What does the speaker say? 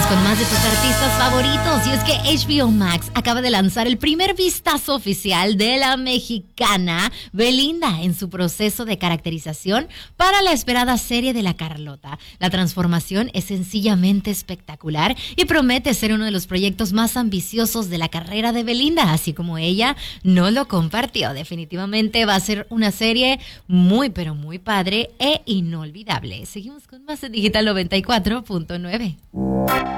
con más de tus artistas favoritos. Y es que HBO Max acaba de lanzar el primer vistazo oficial de la mexicana Belinda en su proceso de caracterización para la esperada serie de La Carlota. La transformación es sencillamente espectacular y promete ser uno de los proyectos más ambiciosos de la carrera de Belinda, así como ella no lo compartió. Definitivamente va a ser una serie muy, pero muy padre e inolvidable. Seguimos con más de Digital 94.9.